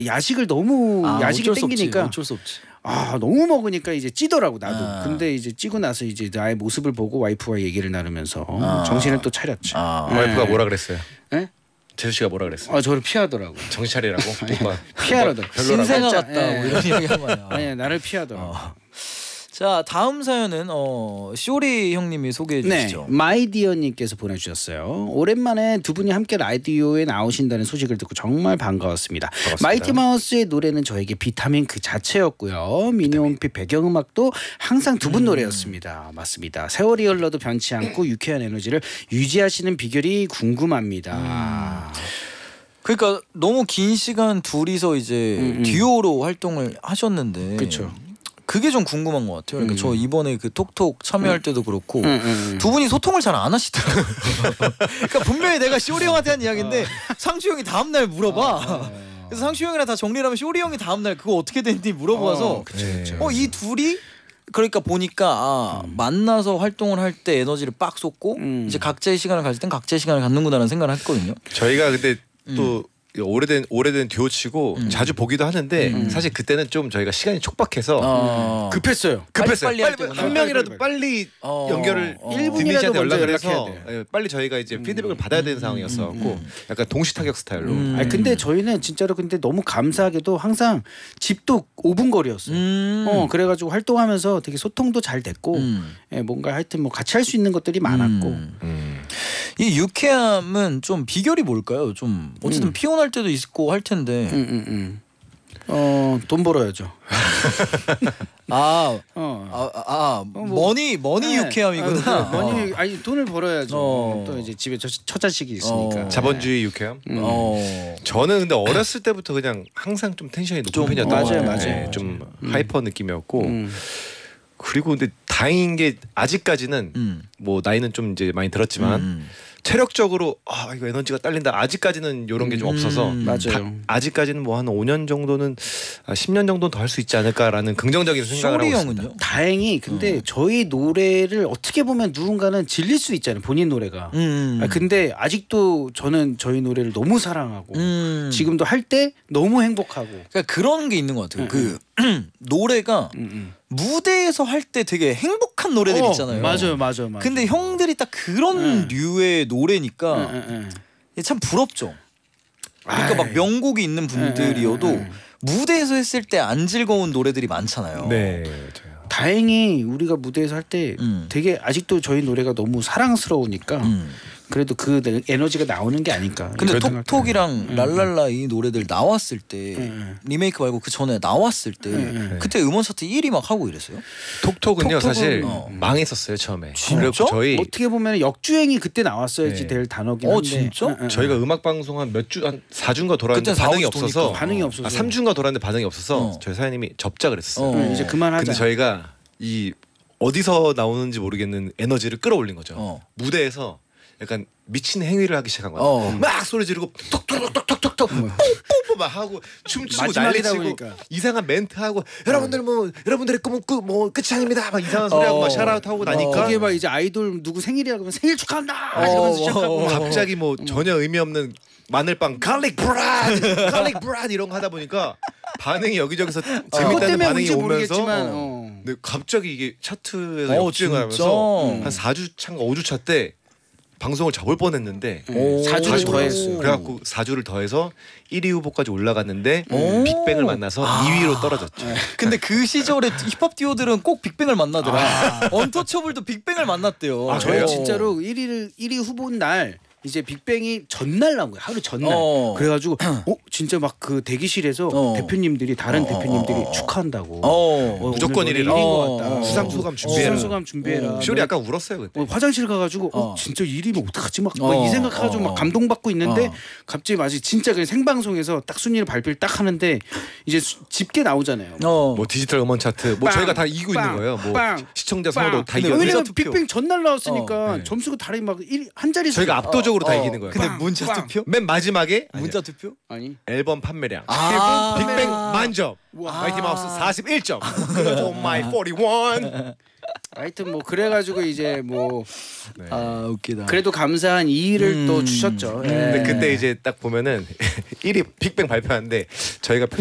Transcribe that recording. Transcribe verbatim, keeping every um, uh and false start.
야식을 너무 아, 야식이 어쩔 수 땡기니까 없지, 어쩔 수 없지. 아 너무 먹으니까 이제 찌더라고 나도. 아. 근데 이제 찌고 나서 이제 나의 모습을 보고 와이프와 얘기를 나누면서 아. 정신을 또 차렸죠. 아. 네. 와이프가 뭐라 그랬어요? 네? 재수 씨가 뭐라 그랬어요? 아 저를 피하더라고. 정신 차리라고. 오빠 피하더라고. 신생아 살짝, 같다 뭐 예. 이런 이야기 한 거야. 아니 나를 피하더라고. 어. 자 다음 사연은 어, 쇼리 형님이 소개해 네, 주시죠. 마이디어님께서 보내주셨어요. 오랜만에 두 분이 함께 라디오에 나오신다는 소식을 듣고 정말 반가웠습니다. 반갑습니다. 마이티 마우스의 노래는 저에게 비타민 그 자체였고요. 미니홈피 배경음악도 항상 두 분 음. 노래였습니다. 맞습니다. 세월이 흘러도 변치 않고 유쾌한 에너지를 유지하시는 비결이 궁금합니다. 그러니까 너무 긴 시간 둘이서 이제 음, 음. 듀오로 활동을 하셨는데 그쵸. 그게 좀 궁금한 것 같아요. 그러니까 음. 저 이번에 그 톡톡 참여할 때도 그렇고 음, 음. 두 분이 소통을 잘 안 하시더라고요. 그러니까 분명히 내가 쇼리 형한테 한 이야기인데 상추 형이 다음 날 물어봐. 그래서 상추 형이랑 다 정리를 하면 쇼리 형이 다음 날 그거 어떻게 됐니 물어봐서 어, 그쵸, 그쵸. 어 이 둘이 그러니까 보니까 아, 음. 만나서 활동을 할 때 에너지를 빡 쏟고 음. 이제 각자의 시간을 가질 땐 각자의 시간을 갖는구나라는 생각을 했거든요. 저희가 근데 음. 또 오래된 오래된 듀오치고 음. 자주 보기도 하는데 음. 사실 그때는 좀 저희가 시간이 촉박해서 어. 급했어요. 급했어요. 빨리 할 빨리, 때구나. 한 명이라도 빨리, 빨리 어. 연결을 어. 일 분이라도 디미 씨한테 먼저 연락을 연락해야 해서 돼요. 예, 빨리 저희가 이제 피드백을 받아야 되는 상황이었어갖고 음. 약간 동시타격 스타일로 음. 아니 근데 저희는 진짜로 근데 너무 감사하게도 항상 집도 오 분 거리였어요. 음. 어 그래가지고 활동하면서 되게 소통도 잘 됐고 음. 예, 뭔가 하여튼 뭐 같이 할 수 있는 것들이 많았고 음. 음. 이 유쾌함은 좀 비결이 뭘까요? 좀 어쨌든 음. 피곤할 때도 있고 할 텐데. 음, 음, 음. 어, 돈 벌어야죠. 아, 어. 아, 아, 아 뭐- 머니 머니 네. 유쾌함이구나. 아, 머니 아니 돈을 벌어야죠. 어. 또 이제 집에 저, 처자식이 있으니까. 어. 자본주의 유쾌함. 음. 어. 저는 근데 어렸을 때부터 그냥 항상 좀 텐션이 높은 좀, 편이었던 것 맞아요, 같아요. 맞아요. 네, 좀 음. 하이퍼 느낌이었고 음. 그리고 근데 다행인 게 아직까지는 음. 뭐 나이는 좀 이제 많이 들었지만 음. 체력적으로 아 이거 에너지가 딸린다 아직까지는 이런 게 좀 음. 없어서 음. 맞아요. 아직까지는 뭐 한 오 년 정도는 아, 십 년 정도는 더 할 수 있지 않을까라는 긍정적인 생각을 쇼리 하고 있습니다. 형은요? 다행히 근데 어. 저희 노래를 어떻게 보면 누군가는 질릴 수 있잖아요. 본인 노래가. 음. 아, 근데 아직도 저는 저희 노래를 너무 사랑하고 음. 지금도 할 때 너무 행복하고. 그러니까 그런 게 있는 것 같아요. 음, 그 노래가 음, 음. 무대에서 할 때 되게 행복한 노래들 어, 있잖아요. 맞아요, 맞아요, 맞아요. 근데 형들이 딱 그런 음. 류의 노래니까 음, 음, 음. 이게 참 부럽죠. 그러니까 막 아이. 명곡이 있는 분들이어도 음, 음, 음. 무대에서 했을 때 안 즐거운 노래들이 많잖아요. 네, 맞아요. 다행히 우리가 무대에서 할 때 음. 되게 아직도 저희 노래가 너무 사랑스러우니까 음. 그래도 그 에너지가 나오는 게 아닐까. 근데 이런 생각도 톡톡이랑 음. 랄랄라 이 노래들 나왔을 때 음. 리메이크 말고 그 전에 나왔을 때 음. 그때 음원 차트 일 위 막 하고 이랬어요. 톡톡은요 톡톡은- 사실 어. 망했었어요 처음에. 진짜? 그래서 저희 어떻게 보면 역주행이 그때 나왔어야지 네. 될 단어긴 어, 한데. 진짜? 응, 응, 저희가 응. 음악 방송 한 몇 주 한 사 주인가 돌았는데 그때 반응이 사, 오 주 없어서 도니까. 반응이 없어서. 아, 삼 주인가 돌았는데 반응이 없어서 어. 저희 사장님이 접자 그랬었어요. 어. 응, 이제 그만하자. 근데 저희가 이 어디서 나오는지 모르겠는 에너지를 끌어올린 거죠. 어. 무대에서 약간 미친 행위를 하기 시작한 거예요. 어. 막 소리 지르고 톡톡톡톡톡톡 뽕뽕뽕 막 하고 춤추고 마지막이다 난리치고 보니까. 이상한 멘트 하고 여러분들 뭐 여러분들의 꿈은 끝, 뭐 끝이 아닙니다. 막 이상한 소리 하고 어. 막 샤라웃 하고 나니까 거기에 막 이제 아이돌 누구 생일이라 그러면 생일 축하한다 어, 이러면서 시작하고 어, 어. 갑자기 뭐 전혀 의미 없는 마늘빵 갈릭 브라드 갈릭 브라드 이런 거 하다 보니까 반응이 여기저기서 그것 재밌다는 때문에 반응이 뭔지 오면서 모르겠지만 어. 어. 근데 갑자기 이게 차트에서 어, 역주행을 진짜? 하면서 한 사 주 차인가 오 주 차 때 방송을 접을 뻔했는데 오. 사 주를 다시 더했어요. 올라갔어요. 그래갖고 사 주를 더해서 일 위 후보까지 올라갔는데 오. 빅뱅을 만나서 아. 이 위로 떨어졌죠. 근데 그 시절에 힙합 듀오들은 꼭 빅뱅을 만나더라. 언터처블도 빅뱅을 만났대요. 아, 저희 그래요? 진짜로 일 위를 일 위 후보인 날 이제 빅뱅이 전날 나온 거예요. 하루 전날. 어. 그래가지고 어 진짜 막 그 대기실에서 어. 대표님들이 다른 어, 대표님들이 어, 어. 축하한다고. 어. 어, 무조건 오늘 일 위라. 너네 일인 어, 것 같다. 어. 수상소감 준비해라. 수상소감 준비해라. 어. 시월이 약간 울었어요 그때. 어, 화장실 가가지고 어. 어. 진짜 일 위면 어떡하지 막 이 어. 생각해가지고 어. 막 감동받고 있는데 어. 갑자기 마치 진짜 그냥 생방송에서 딱 순위를 발표를 딱 하는데 이제 수, 집계 나오잖아요. 어. 뭐 디지털 음원 차트 뭐 빵, 저희가 다 이기고 빵, 있는 거예요. 뭐 빵, 시청자 빵. 선호도 다 근데 이겼는데 왜냐면 문자 투표. 빅뱅 전날 나왔으니까 어, 네. 점수가 다르게 막한 자리 저희가 압도적으로 다 어. 이기는 거예요. 근데 빵, 문자 빵. 투표? 맨 마지막에 문자 투표? 아니 앨범 판매량 아. 빅뱅 만점 우와. 마이티 마우스 사십일 점 오 마이 사십일 하여튼 뭐 그래가지고 이제 뭐 네. 아 웃기다. 그래도 감사한 이 위를 음. 또 주셨죠. 근데 예. 그때 이제 딱 보면은 일 위 빅뱅 발표하는데 저희가